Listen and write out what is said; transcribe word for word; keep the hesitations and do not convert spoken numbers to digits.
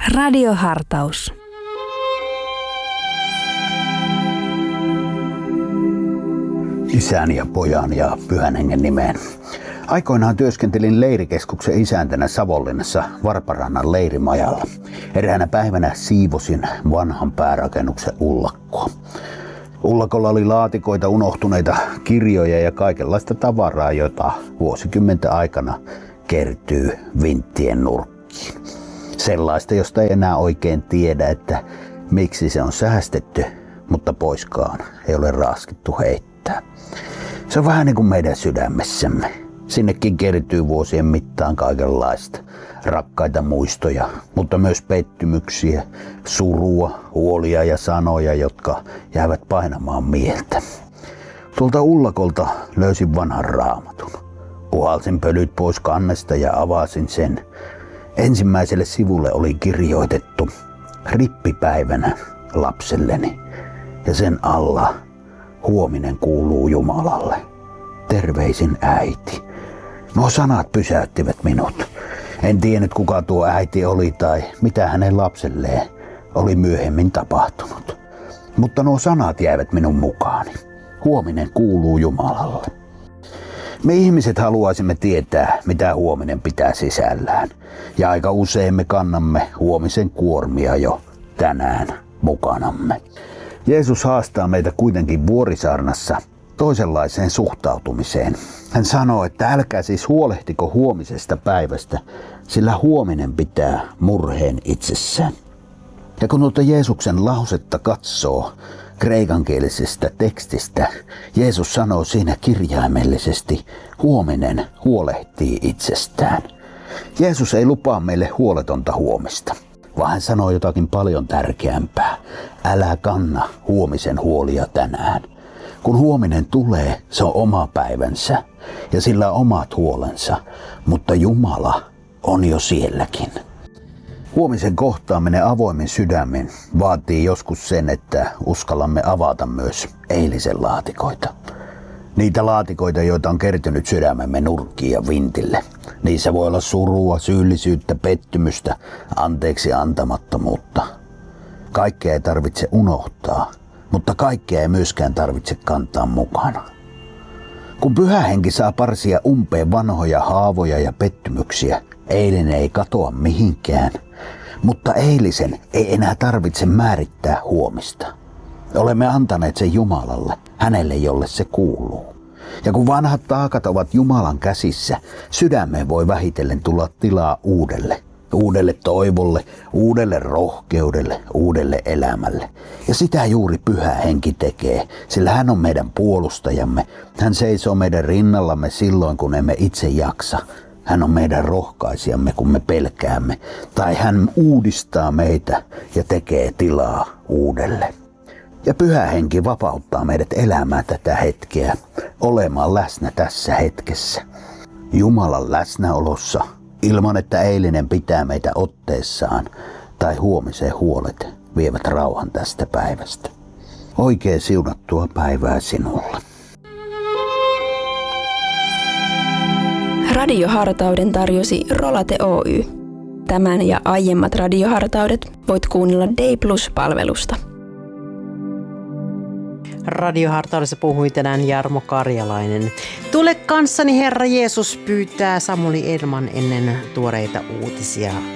Radiohartaus. Isän ja pojan ja pyhän hengen nimeen. Aikoinaan työskentelin leirikeskuksen isäntänä Savonlinnassa Varparannan leirimajalla. Eräänä päivänä siivosin vanhan päärakennuksen ullakkoa. Ullakolla oli laatikoita, unohtuneita kirjoja ja kaikenlaista tavaraa, jota vuosikymmenten aikana kertyy vinttien nurkkiin. Sellaista, josta ei enää oikein tiedä, että miksi se on säästetty, mutta poiskaan ei ole raskittu heittää. Se on vähän niin kuin meidän sydämessämme. Sinnekin kertyy vuosien mittaan kaikenlaista. Rakkaita muistoja, mutta myös pettymyksiä, surua, huolia ja sanoja, jotka jäävät painamaan mieltä. Tuolta ullakolta löysin vanhan raamatun. Puhalsin pölyt pois kannesta ja avasin sen. Ensimmäiselle sivulle oli kirjoitettu rippipäivänä lapselleni ja sen alla huominen kuuluu Jumalalle. Terveisin äiti. Nuo sanat pysäyttivät minut. En tiennyt kuka tuo äiti oli tai mitä hänen lapselleen oli myöhemmin tapahtunut. Mutta nuo sanat jäivät minun mukaani. Huominen kuuluu Jumalalle. Me ihmiset haluaisimme tietää, mitä huominen pitää sisällään. Ja aika usein me kannamme huomisen kuormia jo tänään mukanamme. Jeesus haastaa meitä kuitenkin Vuorisaarnassa toisenlaiseen suhtautumiseen. Hän sanoo, että älkää siis huolehtiko huomisesta päivästä, sillä huominen pitää murheen itsessään. Ja kun tuota Jeesuksen lausetta katsoo kreikankielisestä tekstistä, Jeesus sanoo siinä kirjaimellisesti, huominen huolehtii itsestään. Jeesus ei lupaa meille huoletonta huomista, vaan hän sanoo jotakin paljon tärkeämpää. Älä kanna huomisen huolia tänään. Kun huominen tulee, se on oma päivänsä ja sillä on omat huolensa, mutta Jumala on jo sielläkin. Huomisen kohtaaminen avoimin sydämin vaatii joskus sen, että uskallamme avata myös eilisen laatikoita. Niitä laatikoita, joita on kertynyt sydämemme nurkkiin ja vintille. Niissä voi olla surua, syyllisyyttä, pettymystä, anteeksi antamattomuutta. Kaikkea ei tarvitse unohtaa, mutta kaikkea ei myöskään tarvitse kantaa mukana. Kun Pyhä Henki saa parsia umpeen vanhoja haavoja ja pettymyksiä, eilinen ei katoa mihinkään, mutta eilisen ei enää tarvitse määrittää huomista. Olemme antaneet sen Jumalalle, hänelle jolle se kuuluu. Ja kun vanhat taakat ovat Jumalan käsissä, sydämeen voi vähitellen tulla tilaa uudelle. Uudelle toivolle, uudelle rohkeudelle, uudelle elämälle. Ja sitä juuri Pyhä Henki tekee, sillä hän on meidän puolustajamme. Hän seisoo meidän rinnallamme silloin, kun emme itse jaksa. Hän on meidän rohkaisijamme, kun me pelkäämme. Tai hän uudistaa meitä ja tekee tilaa uudelle. Ja Pyhä Henki vapauttaa meidät elämään tätä hetkeä, olemaan läsnä tässä hetkessä. Jumalan läsnäolossa, ilman että eilinen pitää meitä otteessaan tai huomisen huolet vievät rauhan tästä päivästä. Oikein siunattua päivää sinulle. Radiohartauden tarjosi Rolate Oy. Tämän ja aiemmat radiohartaudet voit kuunnella Day Plus-palvelusta. Radiohartaudessa puhui tänään Jarmo Karjalainen. Tule kanssani, Herra Jeesus pyytää Samuli Edman ennen tuoreita uutisia.